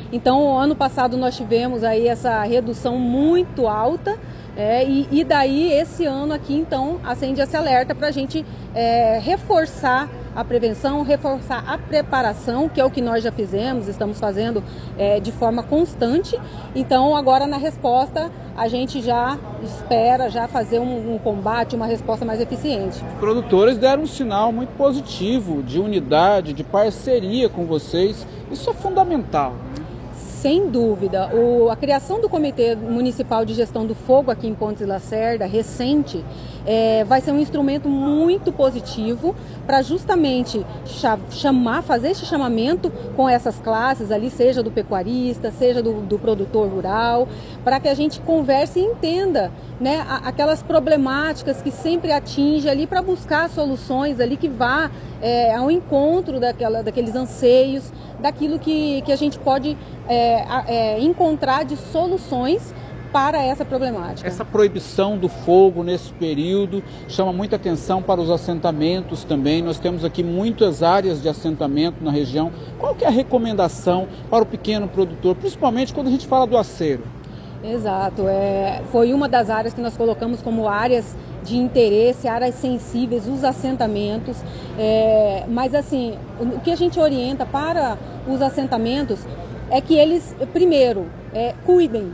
Então, ano passado nós tivemos aí essa redução muito alta, e daí esse ano aqui então acende esse alerta para a gente reforçar a prevenção, reforçar a preparação, que é o que nós já fizemos, estamos fazendo de forma constante. Então agora na resposta a gente já espera já fazer um combate, uma resposta mais eficiente. Os produtores deram um sinal muito positivo de unidade, de parceria com vocês, isso é fundamental. Sem dúvida, a criação do Comitê Municipal de Gestão do Fogo aqui em Pontes de Lacerda, recente, vai ser um instrumento muito positivo para justamente fazer esse chamamento com essas classes ali, seja do pecuarista, seja do produtor rural, para que a gente converse e entenda, né, aquelas problemáticas que sempre atinge ali, para buscar soluções ali que vá ao encontro daqueles anseios, daquilo que a gente pode encontrar de soluções para essa problemática. Essa proibição do fogo nesse período chama muita atenção para os assentamentos também. Nós temos aqui muitas áreas de assentamento na região. Qual que é a recomendação para o pequeno produtor, principalmente quando a gente fala do aceiro? Exato, foi uma das áreas que nós colocamos como áreas de interesse, áreas sensíveis, os assentamentos, mas assim, o que a gente orienta para os assentamentos é que eles, primeiro, cuidem,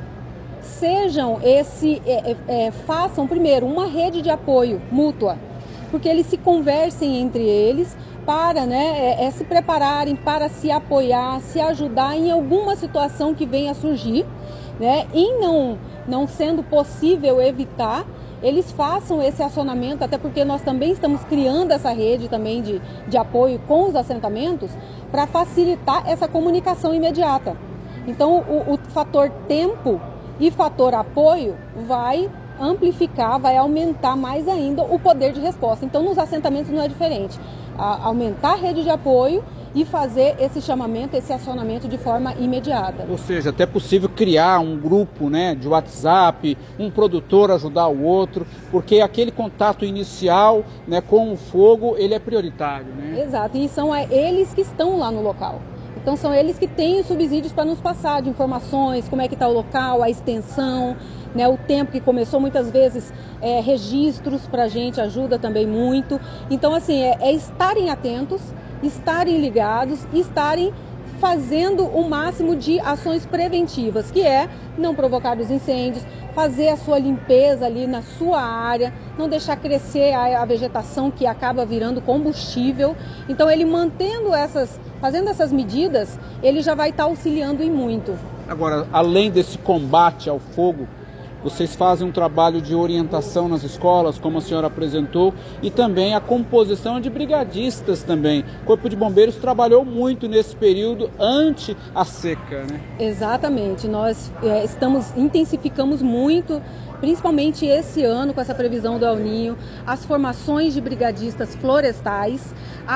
façam primeiro uma rede de apoio mútua, porque eles se conversem entre eles para se prepararem, para se apoiar, se ajudar em alguma situação que venha a surgir, e não sendo possível evitar, eles façam esse acionamento, até porque nós também estamos criando essa rede também de apoio com os assentamentos para facilitar essa comunicação imediata. Então o fator tempo e fator apoio vai amplificar, vai aumentar mais ainda o poder de resposta. Então nos assentamentos não é diferente, aumentar a rede de apoio e fazer esse chamamento, esse acionamento de forma imediata. Ou seja, até é possível criar um grupo de WhatsApp, um produtor ajudar o outro, porque aquele contato inicial com o fogo, ele é prioritário. Exato, e são eles que estão lá no local. Então são eles que têm os subsídios para nos passar de informações, como é que está o local, a extensão, o tempo que começou, muitas vezes registros para a gente ajuda também muito. Então assim, estarem atentos, estarem ligados, estarem fazendo o máximo de ações preventivas, que é não provocar os incêndios, fazer a sua limpeza ali na sua área, não deixar crescer a vegetação que acaba virando combustível. Então ele fazendo essas medidas, ele já vai estar auxiliando em muito. Agora, além desse combate ao fogo, vocês fazem um trabalho de orientação nas escolas, como a senhora apresentou, e também a composição de brigadistas também. O Corpo de Bombeiros trabalhou muito nesse período ante a seca, Exatamente, nós intensificamos muito, principalmente esse ano com essa previsão do El Niño, as formações de brigadistas florestais,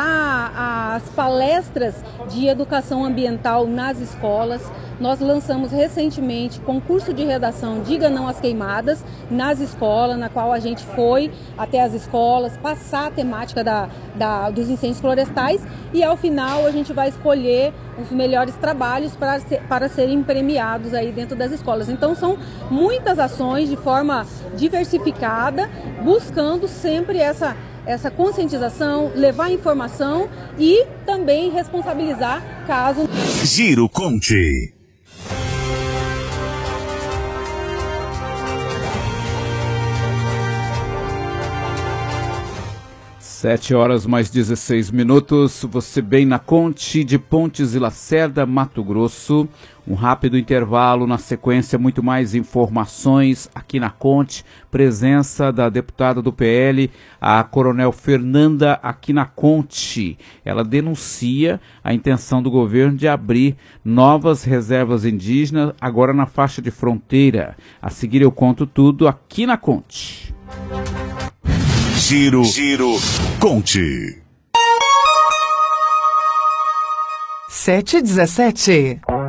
as palestras de educação ambiental nas escolas. Nós lançamos recentemente concurso de redação Diga Não às Queimadas nas escolas, na qual a gente foi até as escolas passar a temática dos incêndios florestais, e ao final a gente vai escolher os melhores trabalhos para serem premiados aí dentro das escolas. Então são muitas ações de forma diversificada, buscando sempre essa conscientização, levar informação e também responsabilizar caso... Giro Conte. 7h mais 16, você bem na Conte de Pontes e Lacerda, Mato Grosso. Um rápido intervalo, na sequência muito mais informações aqui na Conte. Presença da deputada do PL, a Coronel Fernanda, aqui na Conte. Ela denuncia a intenção do governo de abrir novas reservas indígenas agora na faixa de fronteira. A seguir eu conto tudo aqui na Conte. Giro Conte. 7h17.